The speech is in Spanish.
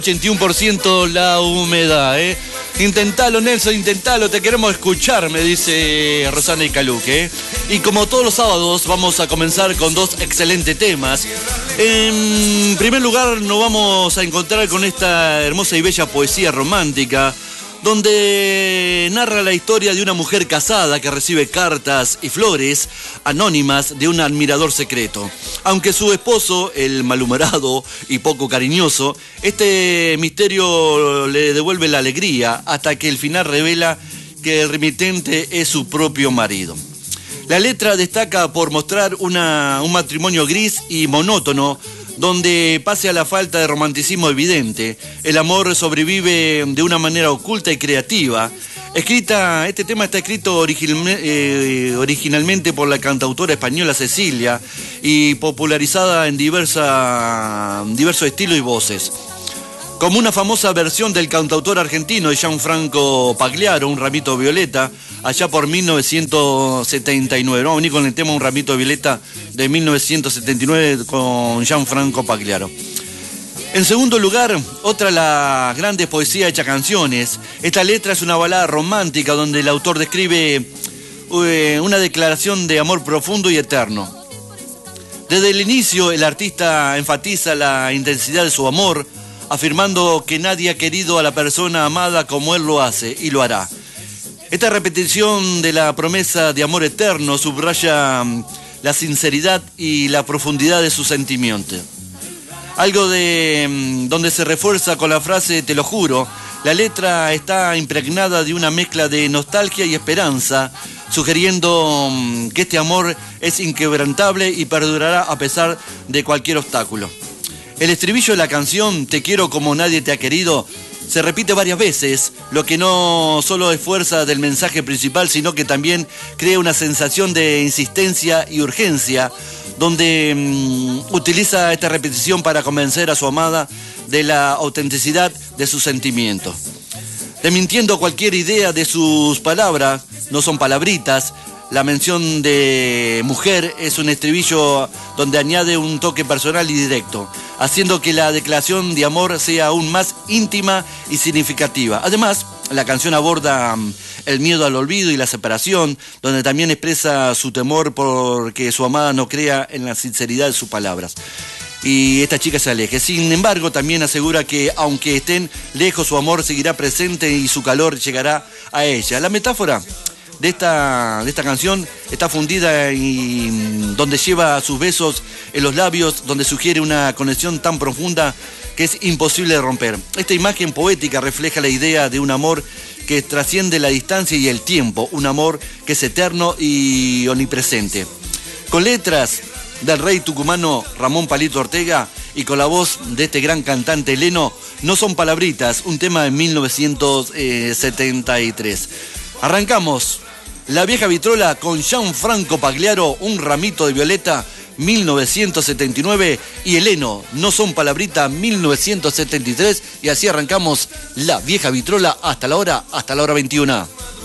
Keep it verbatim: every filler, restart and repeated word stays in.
ochenta y uno por ciento la humedad, ¿eh? Intentalo, Nelson, intentalo, te queremos escuchar, me dice Rosana y Caluque, ¿eh? Y como todos los sábados, vamos a comenzar con dos excelentes temas. En primer lugar, nos vamos a encontrar con esta hermosa y bella poesía romántica, donde narra la historia de una mujer casada que recibe cartas y flores anónimas de un admirador secreto. Aunque su esposo, el malhumorado y poco cariñoso, este misterio le devuelve la alegría hasta que el final revela que el remitente es su propio marido. La letra destaca por mostrar una, un matrimonio gris y monótono, donde, pase a la falta de romanticismo evidente, el amor sobrevive de una manera oculta y creativa. Escrita, este tema está escrito original, eh, originalmente por la cantautora española Cecilia y popularizada en diversa, diversos estilos y voces. Como una famosa versión del cantautor argentino Gianfranco Pagliaro, Un ramito violeta, allá por mil novecientos setenta y nueve. Vamos a venir con el tema Un ramito violeta de mil novecientos setenta y nueve con Gianfranco Pagliaro. En segundo lugar, otra de las grandes poesías hecha canciones. Esta letra es una balada romántica donde el autor describe eh, una declaración de amor profundo y eterno. Desde el inicio, el artista enfatiza la intensidad de su amor, afirmando que nadie ha querido a la persona amada como él lo hace y lo hará. Esta repetición de la promesa de amor eterno subraya la sinceridad y la profundidad de su sentimiento. Algo de donde se refuerza con la frase "te lo juro". La letra está impregnada de una mezcla de nostalgia y esperanza, sugiriendo que este amor es inquebrantable y perdurará a pesar de cualquier obstáculo. El estribillo de la canción "Te quiero como nadie te ha querido" se repite varias veces, lo que no solo es fuerza del mensaje principal, sino que también crea una sensación de insistencia y urgencia, donde mmm, utiliza esta repetición para convencer a su amada de la autenticidad de sus sentimientos. Desmintiendo cualquier idea de sus palabras, no son palabritas. La mención de mujer es un estribillo donde añade un toque personal y directo, haciendo que la declaración de amor sea aún más íntima y significativa. Además, la canción aborda el miedo al olvido y la separación, donde también expresa su temor porque su amada no crea en la sinceridad de sus palabras y esta chica se aleje. Sin embargo, también asegura que aunque estén lejos, su amor seguirá presente y su calor llegará a ella. La metáfora de esta, de esta canción está fundida y donde lleva sus besos en los labios, donde sugiere una conexión tan profunda que es imposible de romper. Esta imagen poética refleja la idea de un amor que trasciende la distancia y el tiempo, un amor que es eterno y omnipresente. Con letras del rey tucumano Ramón Palito Ortega y con la voz de este gran cantante Leno, No son palabritas, un tema de mil novecientos setenta y tres. Arrancamos La Vieja Vitrola con Gianfranco Pagliaro, Un ramito de violeta, mil novecientos setenta y nueve, y Eleno, No son palabritas, mil novecientos setenta y tres, y así arrancamos La Vieja Vitrola hasta la hora, hasta la hora veintiuna.